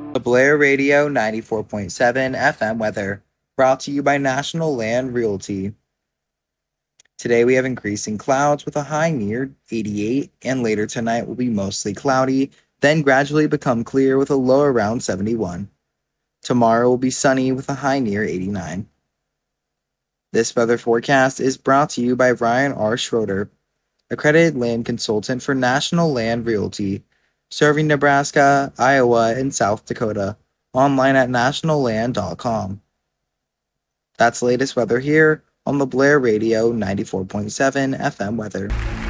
The Blair Radio 94.7 FM weather, brought to you by National Land Realty. Today we have increasing clouds with a high near 88, and later tonight will be mostly cloudy, then gradually become clear with a low around 71. Tomorrow will be sunny with a high near 89. This weather forecast is brought to you by Ryan R. Schroeder, accredited land consultant for National Land Realty, serving Nebraska, Iowa, and South Dakota. Online at nationalland.com. That's the latest weather here on the Blair Radio 94.7 FM weather.